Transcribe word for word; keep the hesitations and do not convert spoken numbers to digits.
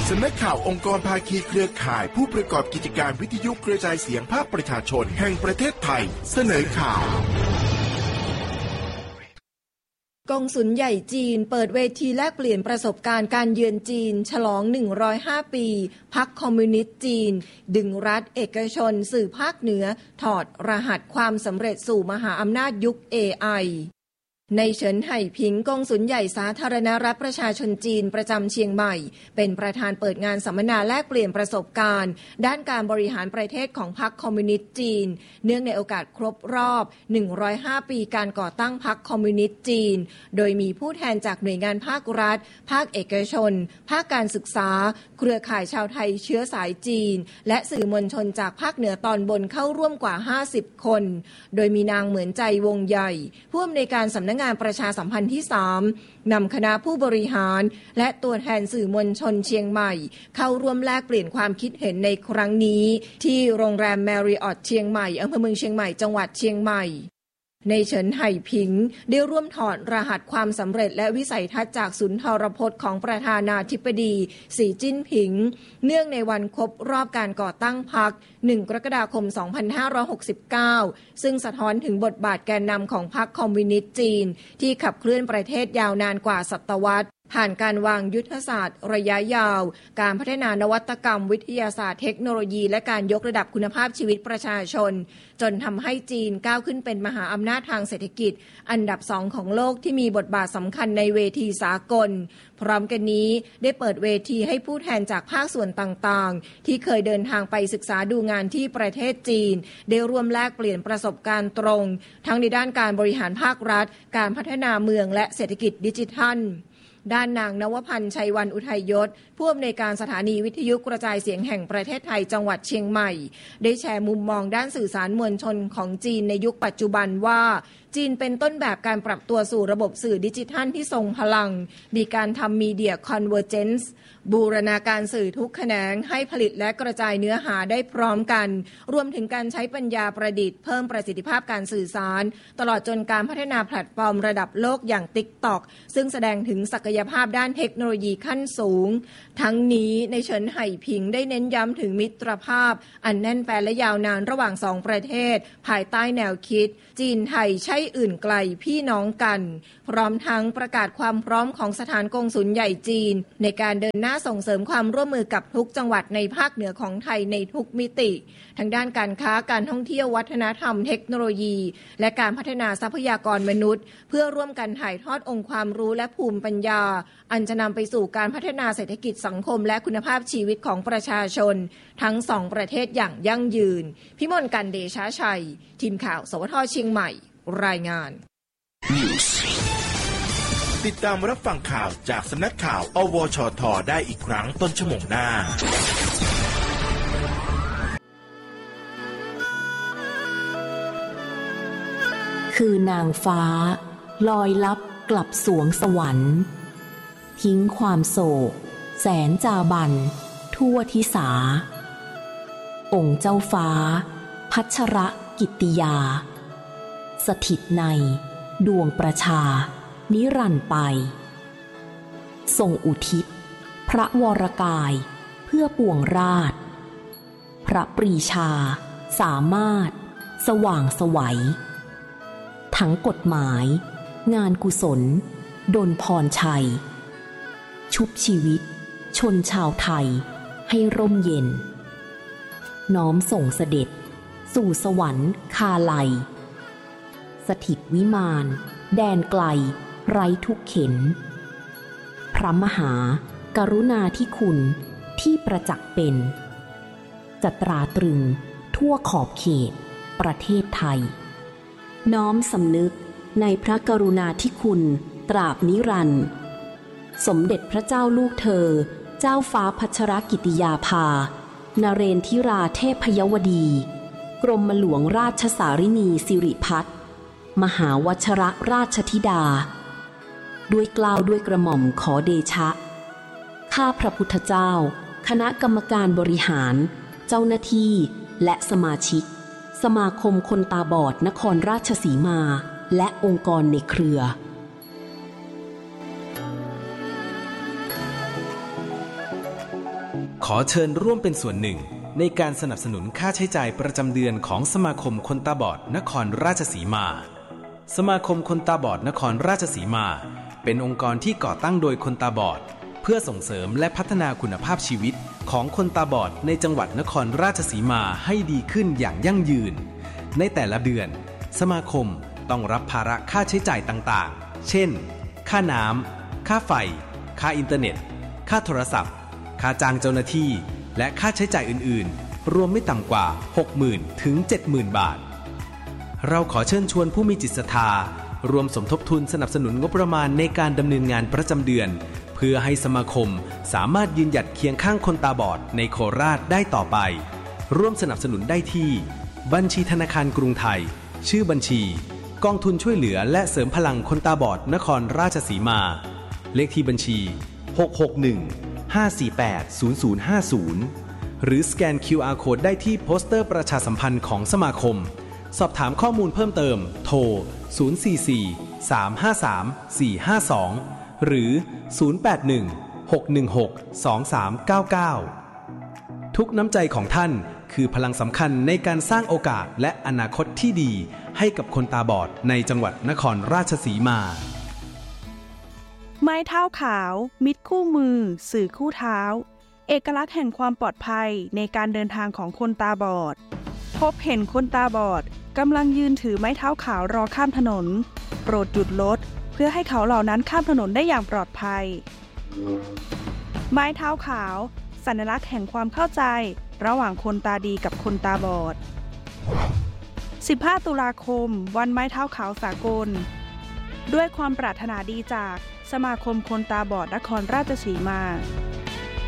สำนักข่าวองค์กรภาคีเครือข่ายผู้ประกอบกิจการวิทยุกระจายเสียงภาคประชาชนแห่งประเทศไทยเสนอข่าวกงสุลใหญ่จีนเปิดเวทีแลกเปลี่ยนประสบการณ์การเยือนจีนฉลองหนึ่งร้อยห้าปีพรรคคอมมิวนิสต์จีนดึงรัฐเอกชนสื่อภาคเหนือถอดรหัสความสำเร็จสู่มหาอำนาจยุค เอ ไอในเฉินไห่ผิงกงสุลใหญ่สาธารณรัฐประชาชนจีนประจำเชียงใหม่เป็นประธานเปิดงานสัมมนาแลกเปลี่ยนประสบการณ์ด้านการบริหารประเทศของพรรคคอมมิวนิสต์จีนเนื่องในโอกาสครบรอบหนึ่งร้อยห้าปีการก่อตั้งพรรคคอมมิวนิสต์จีนโดยมีผู้แทนจากหน่วยงานภาครัฐภาคเอกชนภาคการศึกษาเครือข่ายชาวไทยเชื้อสายจีนและสื่อมวลชนจากภาคเหนือตอนบนเข้าร่วมกว่าห้าสิบคนโดยมีนางเหมือนใจวงใหญ่ผู้อำนวยการสำนักงานประชาสัมพันธ์ที่สามนำคณะผู้บริหารและตัวแทนสื่อมวลชนเชียงใหม่เข้าร่วมแลกเปลี่ยนความคิดเห็นในครั้งนี้ที่โรงแรมแมริออตเชียงใหม่อำเภอเมืองเชียงใหม่จังหวัดเชียงใหม่ในเฉินไห่ผิงได้ร่วมถอดรหัสความสำเร็จและวิสัยทัศน์จากสุนทรพจน์ของประธานาธิบดีสีจิ้นผิงเนื่องในวันครบรอบการก่อตั้งพรรคหนึ่งกรกฎาคมสองพันห้าร้อยหกสิบเก้าซึ่งสะท้อนถึงบทบาทแกนนำของพรรคคอมมิวนิสต์จีนที่ขับเคลื่อนประเทศยาวนานกว่าศตวรรษผ่านการวางยุทธศาสตร์ระยะยาวการพัฒนานวัตกรรมวิทยาศาสตร์เทคโนโลยีและการยกระดับคุณภาพชีวิตประชาชนจนทำให้จีนก้าวขึ้นเป็นมหาอำนาจทางเศรษฐกิจอันดับสองของโลกที่มีบทบาทสำคัญในเวทีสากลพร้อมกันนี้ได้เปิดเวทีให้ผู้แทนจากภาคส่วนต่างๆที่เคยเดินทางไปศึกษาดูงานที่ประเทศจีนได้ร่วมแลกเปลี่ยนประสบการณ์ตรงทั้งในด้านการบริหารภาครัฐการพัฒนาเมืองและเศรษฐกิจดิจิทัลด้านนางนวพันธ์ชัยวันอุทัยยศผู้อำนวยการสถานีวิทยุกระจายเสียงแห่งประเทศไทยจังหวัดเชียงใหม่ได้แชร์มุมมองด้านสื่อสารมวลชนของจีนในยุคปัจจุบันว่าจีนเป็นต้นแบบการปรับตัวสู่ระบบสื่อดิจิทัลที่ทรงพลังมีการทำมีเดียคอนเวอร์เจนซ์บูรณาการสื่อทุกแขนงให้ผลิตและกระจายเนื้อหาได้พร้อมกันรวมถึงการใช้ปัญญาประดิษฐ์เพิ่มประสิทธิภาพการสื่อสารตลอดจนการพัฒนาแพลตฟอร์มระดับโลกอย่าง ติ๊กต็อก ซึ่งแสดงถึงศักยภาพด้านเทคโนโลยีขั้นสูงทั้งนี้ในเฉินไห่ผิงได้เน้นย้ำถึงมิตรภาพอันแน่นแฟ้นและยาวนานระหว่างสองประเทศภายใต้แนวคิดจีนไทยใช่อื่นไกลพี่น้องกันพร้อมทั้งประกาศความพร้อมของสถานกงสุลใหญ่จีนในการเดินหน้าส่งเสริมความร่วมมือกับทุกจังหวัดในภาคเหนือของไทยในทุกมิติทั้งด้านการค้าการท่องเที่ยววัฒนธรรมเทคโนโลยีและการพัฒนาทรัพยากรมนุษย์เพื่อร่วมกันถ่ายทอดองค์ความรู้และภูมิปัญญาอันจะนำไปสู่การพัฒนาเศรษฐกิจสังคมและคุณภาพชีวิตของประชาชนทั้งสองประเทศอย่างยั่งยืนพิมลกันเดชะชัยทีมข่าวสวทเชียงใหม่รายงานติดตามรับฟังข่าวจากสำนักข่าวอวชทได้อีกครั้งต้นชั่วโมงหน้าคือนางฟ้าลอยลับกลับสวงสวรรค์ทิ้งความโศกแสนจาบันทั่วทิสาองค์เจ้าฟ้าพัชรกิตติยาสถิตในดวงประชานิรันดร์ไปทรงอุทิศพระวรกายเพื่อปวงราชพระปรีชาสามารถสว่างไสวทั้งกฎหมายงานกุศลดลพรชัยชุบชีวิตชนชาวไทยให้ร่มเย็นน้อมส่งเสด็จสู่สวรรค์คาไลสถิตวิมานแดนไกลไร้ทุกเข็ญพระมหากรุณาธิคุณที่ประจักษ์เป็นจะตราตรึงทั่วขอบเขตประเทศไทยน้อมสำนึกในพระกรุณาธิคุณตราบนิรันดร์สมเด็จพระเจ้าลูกเธอเจ้าฟ้าพัชรกิติยาภานเรนทิราเทพยวดีกรมหลวงราชสารินีสิริพัฒน์มหาวชรราชธิดาด้วยเกล้าด้วยกระหม่อมขอเดชะข้าพระพุทธเจ้าคณะกรรมการบริหารเจ้าหน้าที่และสมาชิกสมาคมคนตาบอดนครราชสีมาและองค์กรในเครือขอเชิญร่วมเป็นส่วนหนึ่งในการสนับสนุนค่าใช้จ่ายประจำเดือนของสมาคมคนตาบอดนครราชสีมาสมาคมคนตาบอดนครราชสีมาเป็นองค์กรที่ก่อตั้งโดยคนตาบอดเพื่อส่งเสริมและพัฒนาคุณภาพชีวิตของคนตาบอดในจังหวัดนครราชสีมาให้ดีขึ้นอย่างยั่งยืนในแต่ละเดือนสมาคมต้องรับภาระค่าใช้จ่ายต่างๆเช่นค่าน้ำค่าไฟค่าอินเทอร์เน็ตค่าโทรศัพท์ค่าจ้างเจ้าหน้าที่และค่าใช้จ่ายอื่นๆรวมไม่ต่ำกว่า หกหมื่น ถึง เจ็ดหมื่น บาทเราขอเชิญชวนผู้มีจิตศรัทธารวมสมทบทุนสนับสนุนงบประมาณในการดำเนินงานประจำเดือนเพื่อให้สมาคมสามารถยืนหยัดเคียงข้างคนตาบอดในโคราชได้ต่อไปร่วมสนับสนุนได้ที่บัญชีธนาคารกรุงไทยชื่อบัญชีกองทุนช่วยเหลือและเสริมพลังคนตาบอดนครราชสีมาเลขที่บัญชีหก หก หนึ่ง ห้า สี่ แปด ศูนย์ ศูนย์ ห้า ศูนย์หรือสแกน คิว อาร์ Code ได้ที่โปสเตอร์ประชาสัมพันธ์ของสมาคมสอบถามข้อมูลเพิ่มเติมโทรศูนย์ สี่ สี่ สาม ห้า สาม สี่ ห้า สองหรือศูนย์ แปด หนึ่ง หก หนึ่ง หก สอง สาม เก้า เก้าทุกน้ำใจของท่านคือพลังสำคัญในการสร้างโอกาสและอนาคตที่ดีให้กับคนตาบอดในจังหวัดนครราชสีมาไม้เท้าขาวมิตรคู่มือสื่อคู่เท้าเอกลักษณ์แห่งความปลอดภัยในการเดินทางของคนตาบอดพบเห็นคนตาบอดกำลังยืนถือไม้เท้าขาวรอข้ามถนนโปรดหยุดรถเพื่อให้เขาเหล่านั้นข้ามถนนได้อย่างปลอดภัยไม้เท้าขาวสัญลักษณ์แห่งความเข้าใจระหว่างคนตาดีกับคนตาบอดสิบห้าตุลาคมวันไม้เท้าขาวสากลด้วยความปรารถนาดีจากสมาคมคนตาบอดนครราชสีมา